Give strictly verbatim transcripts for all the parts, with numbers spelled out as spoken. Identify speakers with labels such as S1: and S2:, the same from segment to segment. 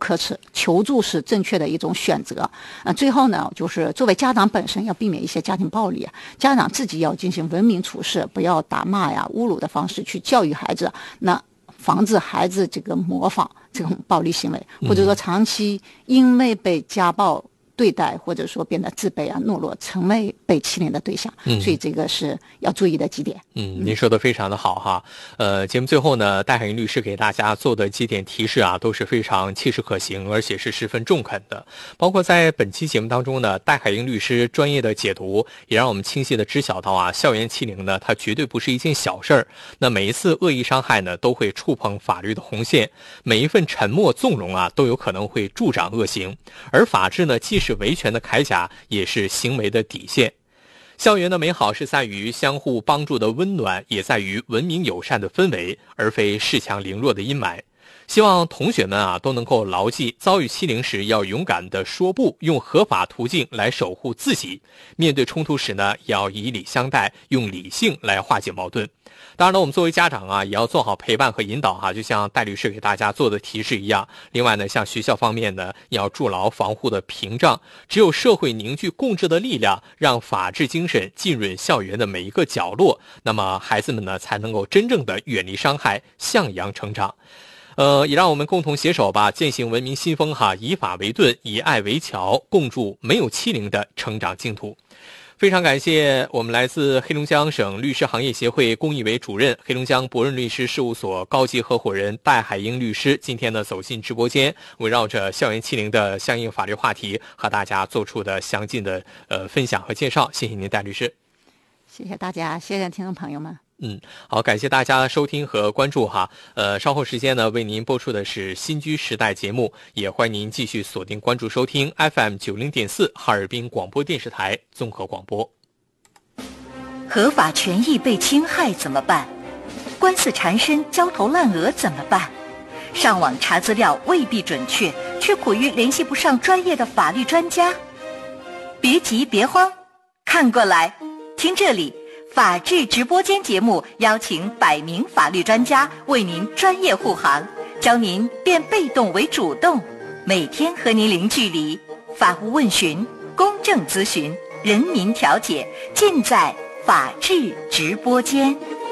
S1: 可耻，求助是正确的一种选择。呃，最后呢，就是作为家长本身要避免一些家庭暴力，家长自己要进行文明处事，不要打骂呀、侮辱的方式去教育孩子，那防止孩子这个模仿这种暴力行为，或者说长期因为被家暴对待，或者说变得自卑啊、懦弱，成为被欺凌的对象。嗯，所以这个是要注意的几点。
S2: 嗯，您说的非常的好哈。呃，节目最后呢，戴海英律师给大家做的几点提示啊，都是非常切实可行，而且是十分中肯的。包括在本期节目当中呢，戴海英律师专业的解读，也让我们清晰的知晓到啊，校园欺凌呢，它绝对不是一件小事儿。那每一次恶意伤害呢，都会触碰法律的红线，每一份沉默纵容啊，都有可能会助长恶行。而法治呢，既是维权的铠甲，也是行为的底线。校园的美好是在于相互帮助的温暖，也在于文明友善的氛围，而非恃强凌弱的阴霾。希望同学们啊都能够牢记，遭遇欺凌时要勇敢地说不，用合法途径来守护自己。面对冲突时呢，也要以礼相待，用理性来化解矛盾。当然了，我们作为家长啊，也要做好陪伴和引导哈、啊，就像戴律师给大家做的提示一样。另外呢，像学校方面呢，也要筑牢防护的屏障。只有社会凝聚共治的力量，让法治精神浸润校园的每一个角落，那么孩子们呢，才能够真正的远离伤害，向阳成长。呃，也让我们共同携手吧，践行文明新风哈，以法为盾，以爱为桥，共筑没有欺凌的成长净土。非常感谢我们来自黑龙江省律师行业协会公益委主任、黑龙江博润律师事务所高级合伙人戴海英律师，今天呢走进直播间，围绕着校园欺凌的相应法律话题，和大家做出的详尽的呃分享和介绍。谢谢您，戴律师。
S1: 谢谢大家，谢谢听众朋友们。
S2: 嗯，好，感谢大家收听和关注哈。呃，稍后时间呢，为您播出的是新居时代节目，也欢迎您继续锁定关注收听 F M 九零点四哈尔滨广播电视台综合广播。
S3: 合法权益被侵害怎么办？官司缠身、焦头烂额怎么办？上网查资料未必准确，却苦于联系不上专业的法律专家。别急，别慌，看过来，听这里。法治直播间节目邀请百名法律专家为您专业护航，教您变被动为主动，每天和您零距离，法务问询、公正咨询、人民调解，尽在法治直播间。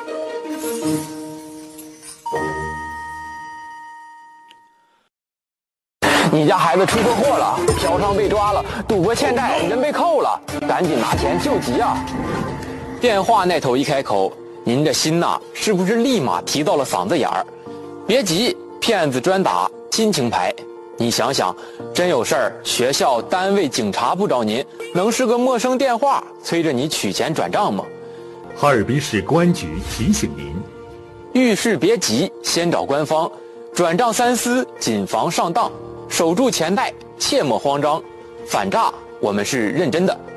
S4: 你家孩子出车祸了，嫖娼被抓了，赌博欠债，人被扣了，赶紧拿钱救急啊！电话那头一开口，您的心呐、啊，是不是立马提到了嗓子眼儿？别急，骗子专打亲情牌。你想想，真有事儿，学校、单位、警察不找您，能是个陌生电话催着你取钱转账吗？
S5: 哈尔滨市公安局提醒您：
S4: 遇事别急，先找官方，转账三思，谨防上当，守住钱袋，切莫慌张。反诈，我们是认真的。